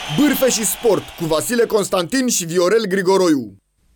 Bârfe și sport cu Vasile Constantin și Viorel Grigoroiu.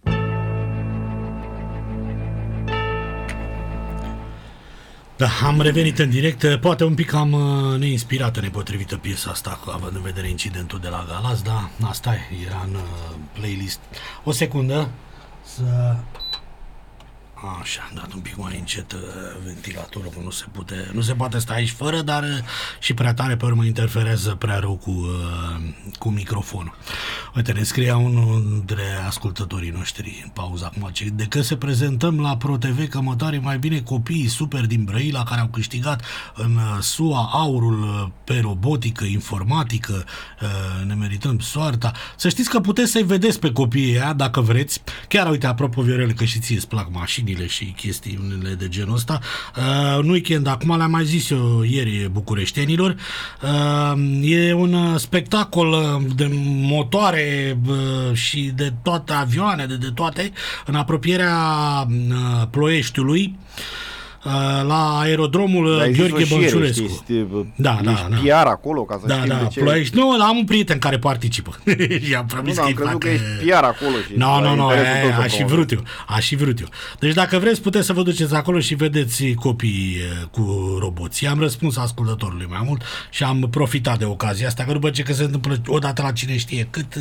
Da, am revenit în direct, poate un pic cam neinspirată, nepotrivită piesa asta, având în vedere incidentul de la Galați, dar asta era în playlist. O secundă, să... Așa, am dat un pic mai încet ventilatorul, că nu se poate sta aici fără, dar și prea tare, pe urmă interferează prea rău cu microfonul. Uite, ne scria unul dintre ascultătorii noștri în pauza acum, de că se prezentăm la ProTV că mătare mai bine copiii super din Brăila care au câștigat în SUA aurul pe robotică, informatică, ne merităm soarta. Să știți că puteți să-i vedeți pe copiii ăia, dacă vreți. Chiar, uite, apropo, Viorel, că și ție îți plac mașinile și chestiunile de genul ăsta. În weekend, acum le-am mai zis eu ieri bucureștenilor, e un spectacol de motoare și de toate avioane, de toate, în apropierea Ploieștiului, la aerodromul Gheorghe Bănciulescu. Da, PR acolo, ca să știm de ce. Ploiești. Nu, am un prieten care participă. I-am promis am crezut că ești PR acolo. Nu, aș și vrut eu. Deci dacă vreți, puteți să vă duceți acolo și vedeți copii cu roboți. Am răspuns ascultătorului mai mult și am profitat de ocazia asta, că după ce că se întâmplă odată la cine știe cât,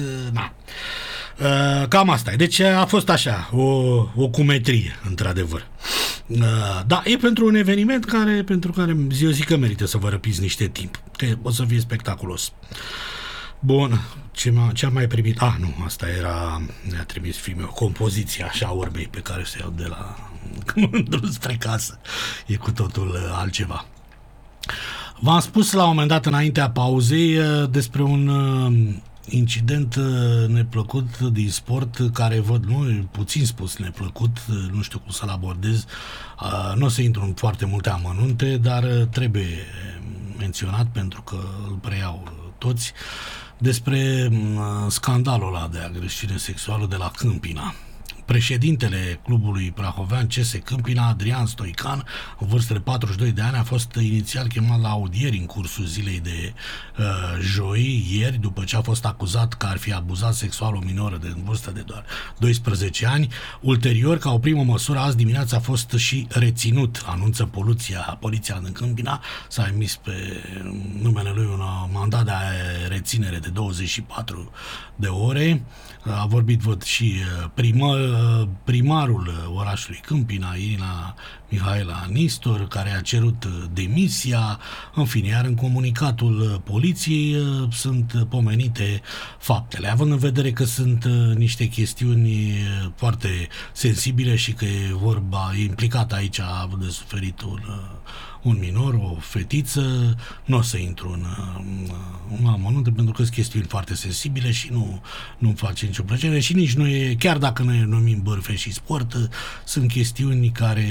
cam asta e. Deci a fost așa, o cumetrie, într-adevăr. Da, e pentru un eveniment pentru care eu zic că merită să vă răpiți niște timp, că o să fie spectaculos. Bun, ce am mai primit? Asta era, ne-a trimis filmul, compoziția așa urbei pe care se iau de la drum spre casă. E cu totul altceva. V-am spus la un moment dat înaintea pauzei despre un incident neplăcut din sport care văd, puțin spus neplăcut, nu știu cum să-l abordez, nu o să intru în foarte multe amănunte, dar trebuie menționat pentru că îl preiau toți, despre scandalul ăla de agresiune sexuală de la Câmpina. Președintele clubului prahovean CS Câmpina, Adrian Stoican, în vârstă de 42 de ani, a fost inițial chemat la audieri în cursul zilei de joi, ieri, după ce a fost acuzat că ar fi abuzat sexual o minoră de vârstă de doar 12 ani. Ulterior, ca o primă măsură, azi dimineața a fost și reținut, anunță poliția din Câmpina, s-a emis pe numele lui un mandat de reținere de 24 de ore. A vorbit, văd, și primarul orașului Câmpina, Irina Mihaela Nistor, care a cerut demisia. În fine, iar în comunicatul poliției sunt pomenite faptele, având în vedere că sunt niște chestiuni foarte sensibile și că e implicat aici, a avut de suferit un minor, o fetiță. Nu o să intru în amănunte pentru că sunt chestiuni foarte sensibile și nu-mi face nicio plăcere și nici nu e, chiar dacă noi numim bârfe și sport, sunt chestiuni care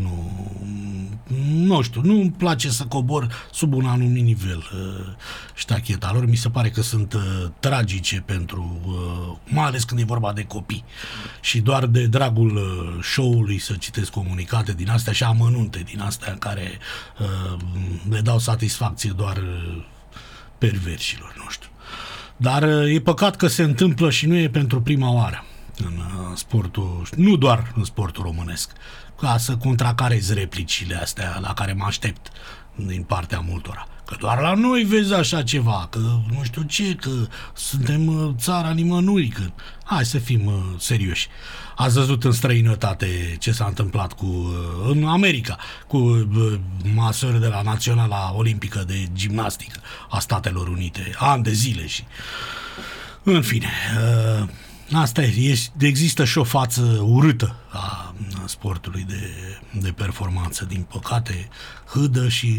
nu știu, nu-mi place să cobor sub un anumit nivel ștacheta lor. Mi se pare că sunt tragice mai ales când e vorba de copii și doar de dragul show-ului să citesc comunicate din astea și amănunte din astea care le dau satisfacție doar perversilor, nu știu. Dar e păcat că se întâmplă și nu e pentru prima oară în sportul, nu doar în sportul românesc, ca să contracarezi replicile astea la care mă aștept din partea multora. Că doar la noi vezi așa ceva, că nu știu ce, că suntem țara nimănui, că hai să fim serioși. Ați văzut în străinătate ce s-a întâmplat în America cu masări de la Naționala Olimpică de Gimnastică a Statelor Unite, ani de zile și... În fine, asta există și o față urâtă a sportului de performanță, din păcate, hâdă și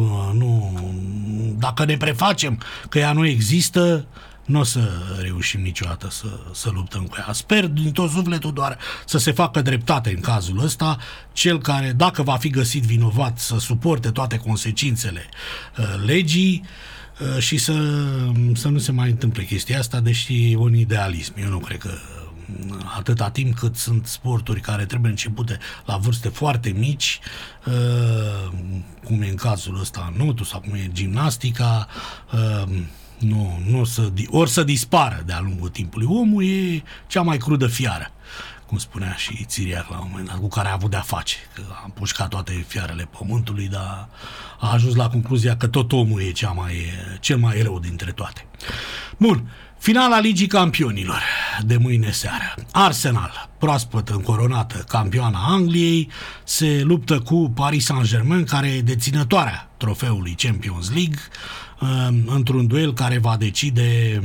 dacă ne prefacem că ea nu există, nu o să reușim niciodată să luptăm cu ea. Sper din tot sufletul doar să se facă dreptate în cazul ăsta, cel care, dacă va fi găsit vinovat, să suporte toate consecințele legii și să nu se mai întâmple chestia asta, deși e un idealism. Eu nu cred că atâta timp cât sunt sporturi care trebuie începute la vârste foarte mici, cum e în cazul ăsta notul sau cum e gimnastica, ori să dispară de-a lungul timpului. Omul e cea mai crudă fiară, cum spunea și Țiriac la un moment dat, cu care a avut de-a face, că a împușcat toate fiarele pământului, dar a ajuns la concluzia că tot omul e cel mai rău dintre toate. Bun, finala Ligii Campionilor de mâine seară. Arsenal, proaspăt încoronată campioana Angliei, se luptă cu Paris Saint-Germain, care e deținătoarea trofeului Champions League, într-un duel care va decide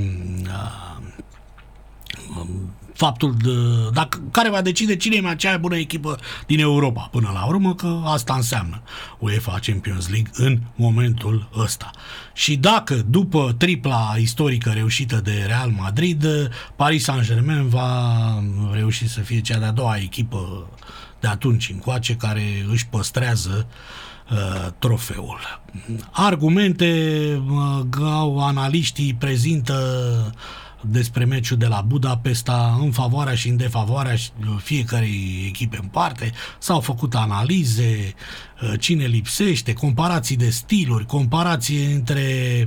care va decide cine e cea mai bună echipă din Europa până la urmă, că asta înseamnă UEFA Champions League în momentul ăsta. Și dacă după tripla istorică reușită de Real Madrid, Paris Saint-Germain va reuși să fie cea de-a doua echipă de atunci încoace care își păstrează trofeul. Argumente analiștii prezintă despre meciul de la Budapesta în favoarea și în defavoarea fiecarei echipe în parte. S-au făcut analize, cine lipsește, comparații de stiluri, comparații între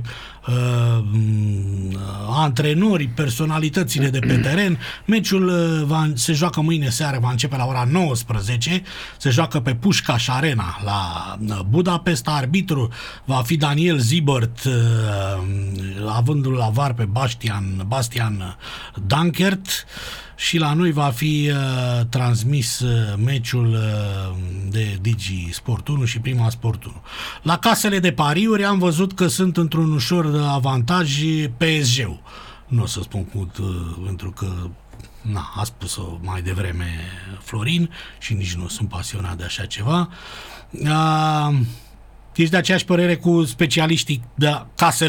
antrenori, personalitățile de pe teren. Meciul se joacă mâine seară, va începe la ora 19, se joacă pe Puskás Arena la Budapesta. Arbitru va fi Daniel Zibert, avându-l la VAR pe Bastian Dankert, și la noi va fi transmis meciul de Digi Sport 1 și Prima Sport 1. La casele de pariuri am văzut că sunt într-un ușor avantaj PSG-ul. Nu o să spun cât, pentru că a spus-o mai devreme Florin și nici nu sunt pasionat de așa ceva. Ești de aceeași părere cu specialiștii de casele